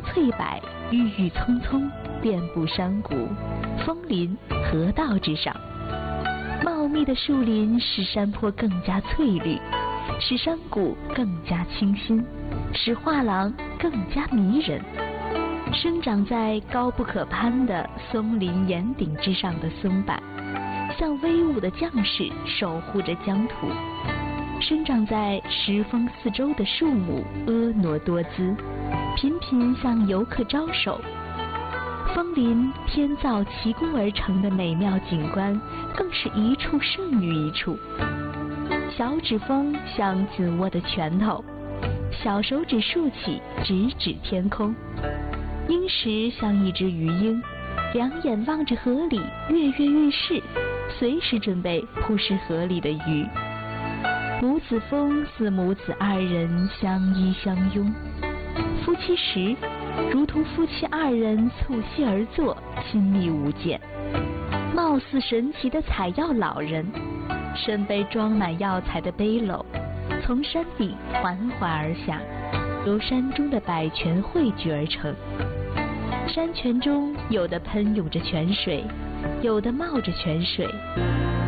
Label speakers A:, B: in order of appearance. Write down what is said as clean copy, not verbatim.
A: 翠柏，郁郁葱葱，遍布山谷、枫林、河道之上。茂密的树林使山坡更加翠绿，使山谷更加清新，使画廊更加迷人。生长在高不可攀的松林岩顶之上的松柏，像威武的将士守护着疆土；生长在石峰四周的树木婀娜多姿，频频向游客招手。枫林天造奇功而成的美妙景观，更是一处胜于一处。小指峰像紧握的拳头，小手指竖起直指天空。鹰石像一只鱼鹰，两眼望着河里跃跃欲试，随时准备扑食河里的鱼。母子峰似母子二人相依相拥，夫妻时如同夫妻二人促膝而坐，亲密无间。貌似神奇的采药老人，身背装满药材的背篓，从山顶缓缓而下，由山中的百泉汇聚而成。山泉中有的喷涌着泉水，有的冒着泉水，